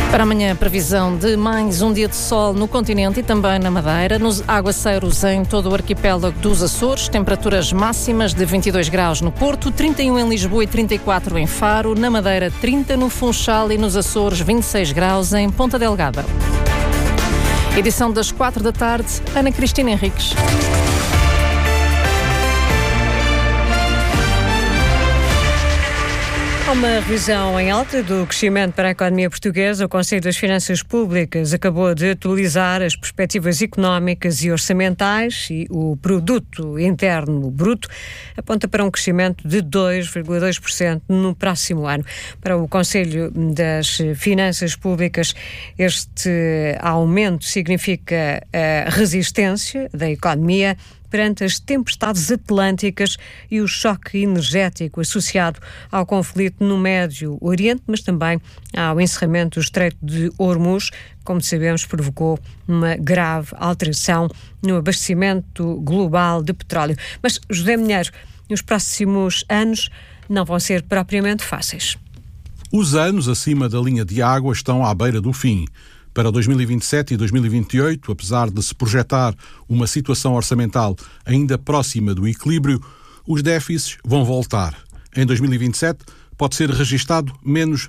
Para amanhã, previsão de mais um dia de sol no continente e também na Madeira. Nos aguaceiros em todo o arquipélago dos Açores. Temperaturas máximas de 22 graus no Porto, 31 em Lisboa e 34 em Faro. Na Madeira, 30 no Funchal e nos Açores, 26 graus em Ponta Delgada. Edição das 4 da tarde, Ana Cristina Henriques. Há uma revisão em alta do crescimento para a economia portuguesa. O Conselho das Finanças Públicas acabou de atualizar as perspectivas económicas e orçamentais e o produto interno bruto aponta para um crescimento de 2,2% no próximo ano. Para o Conselho das Finanças Públicas, este aumento significa a resistência da economia perante as tempestades atlânticas e o choque energético associado ao conflito no Médio Oriente, mas também ao encerramento do Estreito de Hormuz, como sabemos, provocou uma grave alteração no abastecimento global de petróleo. Mas, José Minheiro, os próximos anos não vão ser propriamente fáceis. Os anos acima da linha de água estão à beira do fim. Para 2027 e 2028, apesar de se projetar uma situação orçamental ainda próxima do equilíbrio, os déficits vão voltar. Em 2027 pode ser registado menos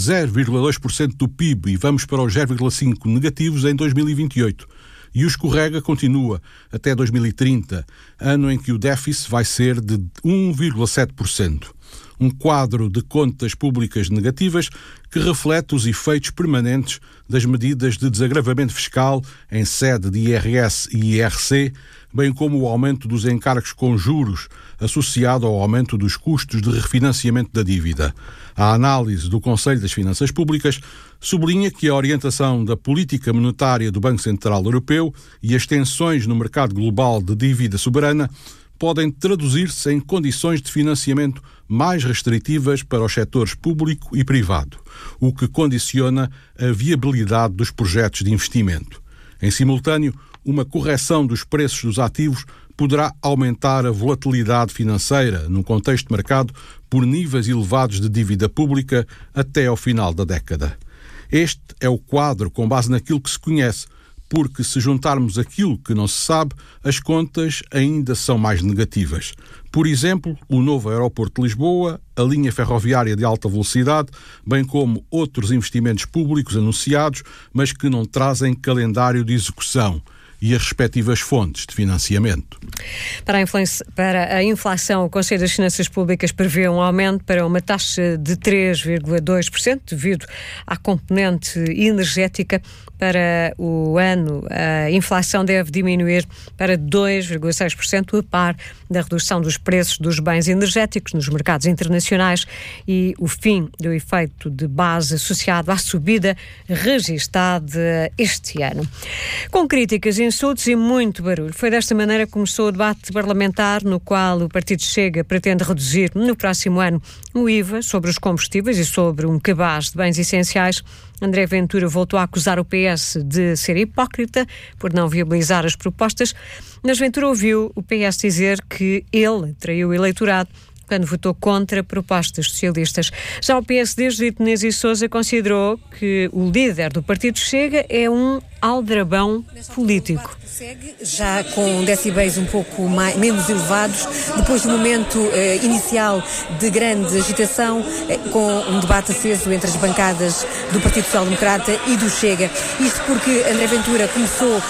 0,2% do PIB e vamos para os 0,5% negativos em 2028. E o escorrega continua até 2030, ano em que o déficit vai ser de 1,7%. Um quadro de contas públicas negativas que reflete os efeitos permanentes das medidas de desagravamento fiscal em sede de IRS e IRC, bem como o aumento dos encargos com juros associado ao aumento dos custos de refinanciamento da dívida. A análise do Conselho das Finanças Públicas sublinha que a orientação da política monetária do Banco Central Europeu e as tensões no mercado global de dívida soberana podem traduzir-se em condições de financiamento mais restritivas para os setores público e privado, o que condiciona a viabilidade dos projetos de investimento. Em simultâneo, uma correção dos preços dos ativos poderá aumentar a volatilidade financeira num contexto marcado por níveis elevados de dívida pública até ao final da década. Este é o quadro com base naquilo que se conhece, porque se juntarmos aquilo que não se sabe, as contas ainda são mais negativas. Por exemplo, o novo aeroporto de Lisboa, a linha ferroviária de alta velocidade, bem como outros investimentos públicos anunciados, mas que não trazem calendário de execução e as respectivas fontes de financiamento. Para a inflação, o Conselho das Finanças Públicas prevê um aumento para uma taxa de 3,2% devido à componente energética. Para o ano, a inflação deve diminuir para 2,6%, a par da redução dos preços dos bens energéticos nos mercados internacionais e o fim do efeito de base associado à subida registada este ano. Com críticas, insultos e muito barulho. Foi desta maneira que começou o debate parlamentar, no qual o Partido Chega pretende reduzir no próximo ano o IVA sobre os combustíveis e sobre um cabaz de bens essenciais. André Ventura voltou a acusar o PS de ser hipócrita por não viabilizar as propostas, mas Ventura ouviu o PS dizer que ele traiu o eleitorado quando votou contra propostas socialistas. Já o PSD, Judite Menezes e Sousa, considerou que o líder do Partido Chega é um aldrabão político. Segue já com decibéis um pouco menos elevados, depois do momento inicial de grande agitação, com um debate aceso entre as bancadas do Partido Social Democrata e do Chega. Isto porque André Ventura começou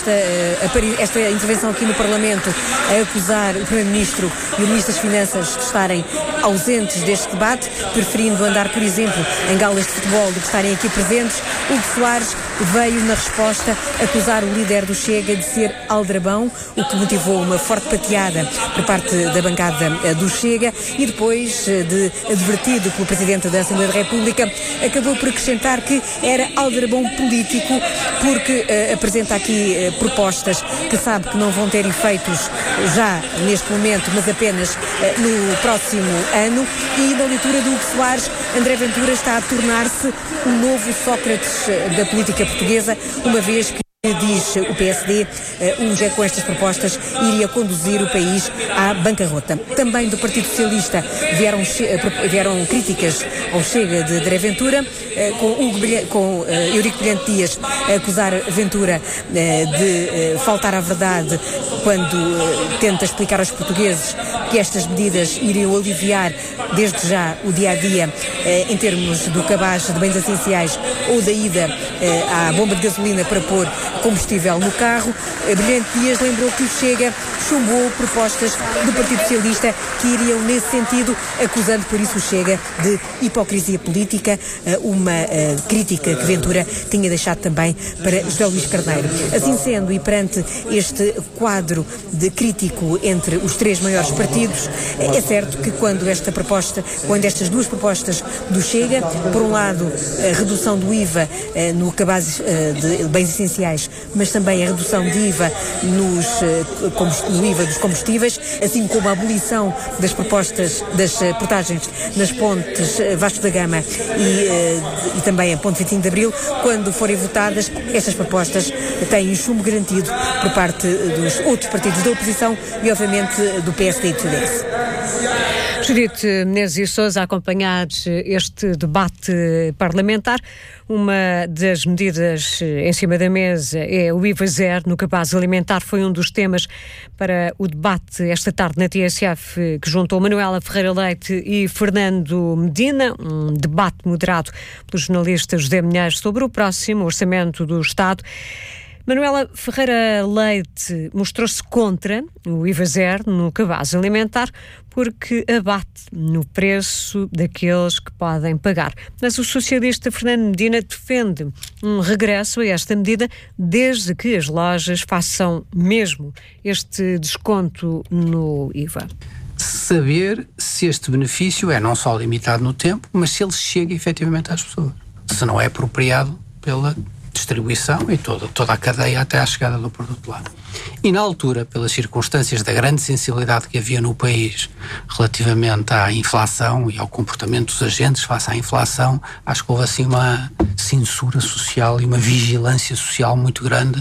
esta intervenção aqui no Parlamento a acusar o Primeiro-Ministro e o Ministro das Finanças de estarem ausentes deste debate, preferindo andar, por exemplo, em galas de futebol do que estarem aqui presentes. Hugo Soares veio na resposta acusar o líder do Chega de ser aldrabão, o que motivou uma forte pateada por parte da bancada do Chega e depois de advertido pelo Presidente da Assembleia da República, acabou por acrescentar que era aldrabão político porque apresenta aqui propostas que sabe que não vão ter efeitos já neste momento, mas apenas no próximo ano, e na leitura do Hugo Soares, André Ventura está a tornar-se o novo Sócrates da política portuguesa, uma vez que Diz o PSD, o Chega com estas propostas iria conduzir o país à bancarrota. Também do Partido Socialista vieram críticas ao Chega de André Ventura, com Eurico Brilhante Dias a acusar Ventura de faltar à verdade quando tenta explicar aos portugueses que estas medidas iriam aliviar desde já o dia-a-dia em termos do cabaz de bens essenciais ou da ida à bomba de gasolina para pôr combustível no carro. Brilhante Dias lembrou que o Chega chumbou propostas do Partido Socialista que iriam nesse sentido, acusando por isso o Chega de hipocrisia política, uma crítica que Ventura tinha deixado também para José Luís Carneiro. Assim sendo, e perante este quadro de crítico entre os três maiores partidos, é certo que quando estas duas propostas do Chega, por um lado a redução do IVA no cabaz de bens essenciais, mas também a redução de IVA no IVA dos combustíveis, assim como a abolição das propostas das portagens nas pontes Vasco da Gama e também a ponte 25 de Abril, quando forem votadas, estas propostas têm chumbo garantido por parte dos outros partidos da oposição e, obviamente, do PSD e do CDS. Judite Menezes e Sousa, a acompanhar este debate parlamentar. Uma das medidas em cima da mesa é o IVA zero no cabaz alimentar. Foi um dos temas para o debate esta tarde na TSF, que juntou Manuela Ferreira Leite e Fernando Medina. Um debate moderado pelo jornalista José Minheiros sobre o próximo orçamento do Estado. Manuela Ferreira Leite mostrou-se contra o IVA zero no cabaz alimentar porque abate no preço daqueles que podem pagar. Mas o socialista Fernando Medina defende um regresso a esta medida desde que as lojas façam mesmo este desconto no IVA. Saber se este benefício é não só limitado no tempo, mas se ele chega efetivamente às pessoas. Se não é apropriado pela distribuição e toda a cadeia até à chegada do produto lá. E na altura, pelas circunstâncias da grande sensibilidade que havia no país relativamente à inflação e ao comportamento dos agentes face à inflação, acho que houve assim uma censura social e uma vigilância social muito grande,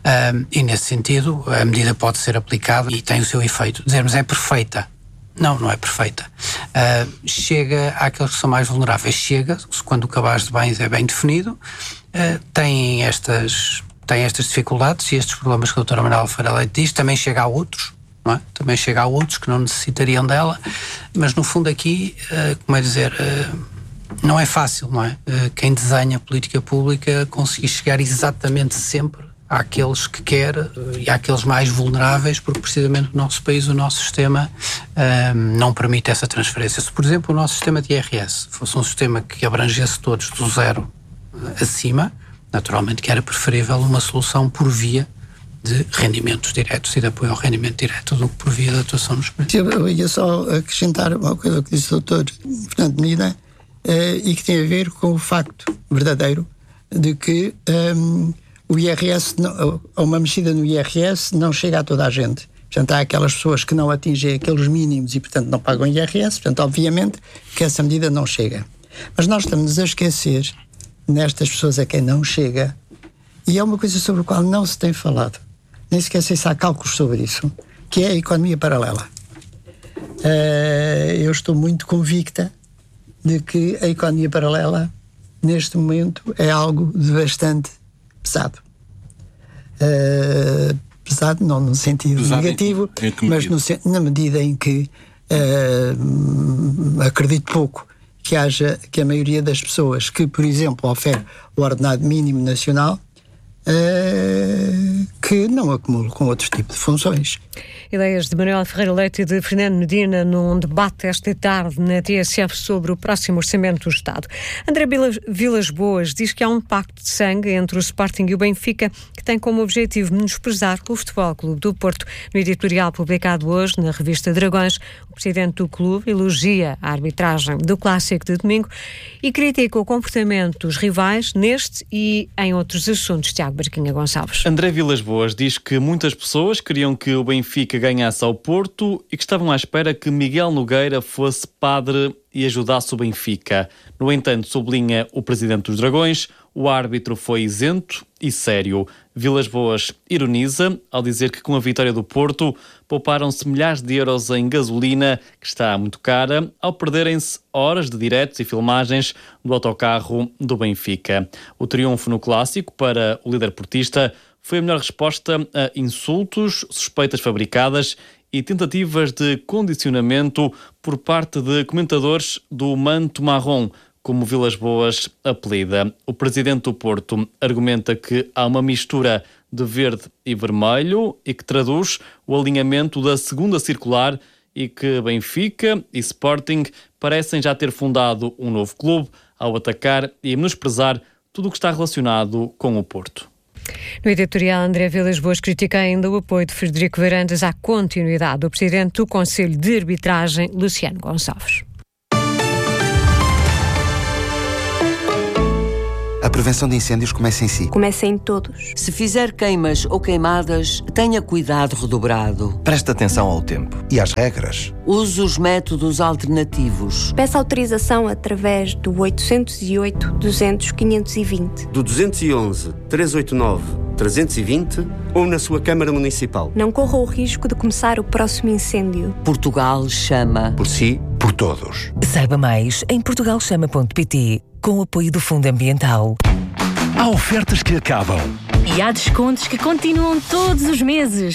e nesse sentido a medida pode ser aplicada e tem o seu efeito. Dizermos é perfeita. Não é perfeita. Chega àqueles que são mais vulneráveis. Chega, quando o cabaz de bens é bem definido, tem estas dificuldades e estes problemas que a doutora Manuela Ferreira Leite diz, também chega a outros, não é? Também chega a outros que não necessitariam dela, mas no fundo aqui, como é dizer, não é fácil, não é? Quem desenha política pública conseguir chegar exatamente sempre àqueles que quer e àqueles mais vulneráveis, porque precisamente o nosso país, o nosso sistema não permite essa transferência. Se, por exemplo, o nosso sistema de IRS fosse um sistema que abrangesse todos do zero acima, naturalmente que era preferível uma solução por via de rendimentos diretos e de apoio ao rendimento direto do que por via da atuação nos preços. Eu ia só acrescentar uma coisa que disse o Dr. Fernando Medina e que tem a ver com o facto verdadeiro de que o IRS, uma mexida no IRS não chega a toda a gente. Portanto, há aquelas pessoas que não atingem aqueles mínimos e, portanto, não pagam IRS. Portanto, obviamente que essa medida não chega. Mas nós estamos a esquecer nestas pessoas a quem não chega, e é uma coisa sobre a qual não se tem falado, nem sequer sei se há cálculos sobre isso, que é a economia paralela. Eu estou muito convicta de que a economia paralela, neste momento, é algo de bastante pesado. Pesado não no sentido negativo, mas na medida em que acredito pouco que a maioria das pessoas que, por exemplo, oferece o ordenado mínimo nacional, que não acumulam com outros tipos de funções. Ideias de Manuela Ferreira Leite e de Fernando Medina num debate esta tarde na TSF sobre o próximo orçamento do Estado. André Vilas Boas diz que há um pacto de sangue entre o Sporting e o Benfica que tem como objetivo menosprezar o Futebol Clube do Porto. No editorial publicado hoje na revista Dragões, o presidente do clube elogia a arbitragem do Clássico de domingo e critica o comportamento dos rivais neste e em outros assuntos. Tiago Barquinha Gonçalves. André Vilas Boas diz que muitas pessoas queriam que o Benfica ganhasse ao Porto e que estavam à espera que Miguel Nogueira fosse padre e ajudasse o Benfica. No entanto, sublinha o presidente dos Dragões, o árbitro foi isento e sério. Vilas Boas ironiza ao dizer que com a vitória do Porto pouparam-se milhares de euros em gasolina, que está muito cara, ao perderem-se horas de diretos e filmagens do autocarro do Benfica. O triunfo no Clássico para o líder portista foi a melhor resposta a insultos, suspeitas fabricadas e tentativas de condicionamento por parte de comentadores do manto marrom, como Vilas Boas apelida. O presidente do Porto argumenta que há uma mistura de verde e vermelho e que traduz o alinhamento da segunda circular e que Benfica e Sporting parecem já ter fundado um novo clube ao atacar e menosprezar tudo o que está relacionado com o Porto. No editorial, André Vilas Boas critica ainda o apoio de Frederico Varandas à continuidade do presidente do Conselho de Arbitragem, Luciano Gonçalves. A prevenção de incêndios começa em si. Começa em todos. Se fizer queimas ou queimadas, tenha cuidado redobrado. Preste atenção ao tempo E às regras. Use os métodos alternativos. Peça autorização através do 808-200-520. Do 211-389-320 ou na sua Câmara Municipal. Não corra o risco de começar o próximo incêndio. Portugal chama. Por si, por todos. Saiba mais em portugalchama.pt, com o apoio do Fundo Ambiental. Há ofertas que acabam. E há descontos que continuam todos os meses.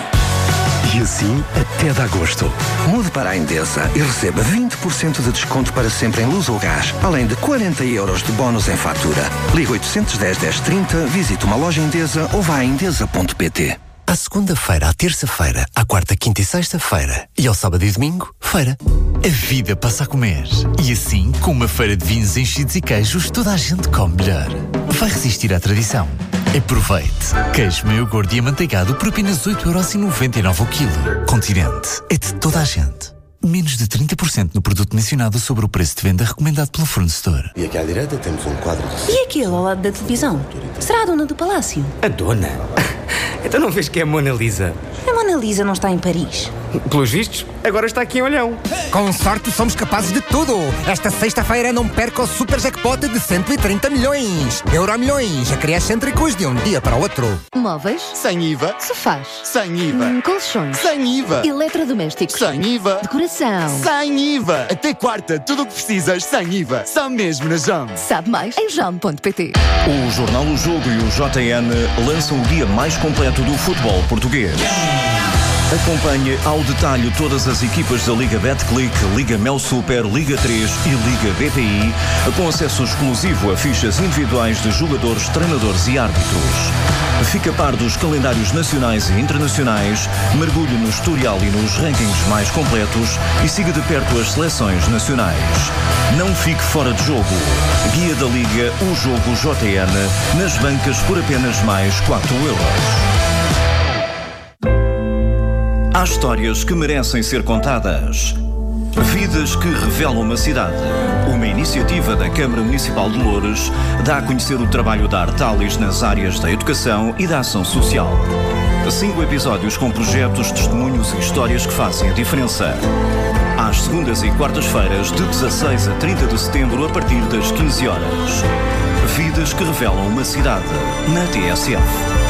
E assim até de agosto. Mude para a Endesa e receba 20% de desconto para sempre em luz ou gás, além de 40 euros de bónus em fatura. Ligue 810-1030, visite uma loja Endesa ou vá a endesa.pt. À segunda-feira, à terça-feira, à quarta, quinta e sexta-feira e ao sábado e domingo, feira. A vida passa a comer. E assim, com uma feira de vinhos enchidos e queijos, toda a gente come melhor. Vai resistir à tradição. Aproveite. Queijo meio gordo e amanteigado por apenas 8,99€ o quilo. Continente. É de toda a gente. Menos de 30% no produto mencionado sobre o preço de venda recomendado pelo fornecedor. E aqui à direita temos um quadro de... E aquele ao lado da televisão? Será a dona do palácio? A dona? Então não vês que é a Mona Lisa? A Mona Lisa não está em Paris. Pelos vistos, agora está aqui em Olhão. Com sorte somos capazes de tudo. Esta sexta-feira não perca o super jackpot de 130 milhões. Euromilhões, excêntricos de um dia para o outro. Móveis? Sem IVA. Sofás? Sem IVA. Colchões? Sem IVA. Eletrodomésticos? Sem IVA. Decoração? Sem IVA. Até quarta, tudo o que precisas sem IVA. Só mesmo na JAM. Sabe mais em jam.pt. O Jornal O Jogo e o JN lançam o dia mais completo do futebol português. Acompanhe ao detalhe todas as equipas da Liga Betclic, Liga Mel Super, Liga 3 e Liga BPI, com acesso exclusivo a fichas individuais de jogadores, treinadores e árbitros. Fique a par dos calendários nacionais e internacionais, mergulhe no historial e nos rankings mais completos e siga de perto as seleções nacionais. Não fique fora de jogo. Guia da Liga, o Jogo JN, nas bancas por apenas mais 4€. Há histórias que merecem ser contadas. Vidas que revelam uma cidade. Uma iniciativa da Câmara Municipal de Loures dá a conhecer o trabalho da Artalis nas áreas da educação e da ação social. 5 episódios com projetos, testemunhos e histórias que fazem a diferença. Às segundas e quartas-feiras, de 16 a 30 de setembro, a partir das 15 horas. Vidas que revelam uma cidade, na TSF.